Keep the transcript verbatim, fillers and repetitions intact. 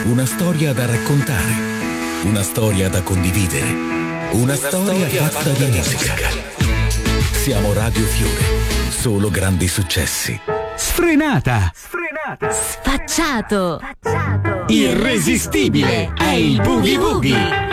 Una storia da raccontare, una storia da condividere, una, una storia, storia fatta di musica. Siamo Radio Fiore, solo grandi successi. Sfrenata! Sfrenata! Sfacciato! Irresistibile! È il Boogie Boogie!